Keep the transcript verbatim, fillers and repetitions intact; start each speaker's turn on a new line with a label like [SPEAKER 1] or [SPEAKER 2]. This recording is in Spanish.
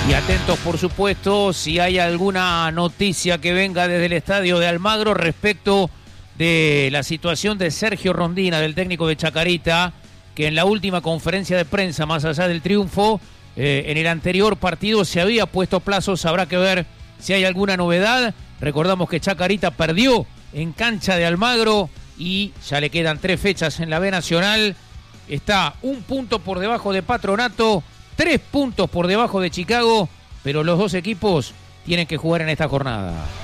[SPEAKER 1] Y atentos, por supuesto, si hay alguna noticia que venga desde el estadio de Almagro respecto de la situación de Sergio Rondina, del técnico de Chacarita, que en la última conferencia de prensa, más allá del triunfo, eh, en el anterior partido se había puesto plazos. Habrá que ver si hay alguna novedad. Recordamos que Chacarita perdió en cancha de Almagro y ya le quedan tres fechas en la B Nacional. Está un punto por debajo de Patronato, tres puntos por debajo de Chicago, pero los dos equipos tienen que jugar en esta jornada.